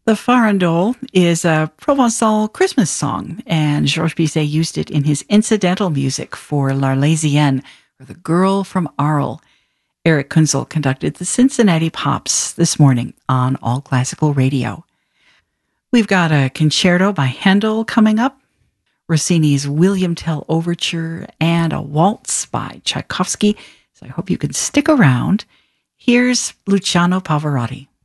The Farandole is a Provençal Christmas song, and Georges Bizet used it in his incidental music for L'Arlésienne, or The Girl from Arles. Eric Kunzel conducted the Cincinnati Pops this morning on All Classical Radio. We've got a concerto by Handel coming up, Rossini's William Tell Overture, and a waltz by Tchaikovsky, so I hope you can stick around. Here's Luciano Pavarotti.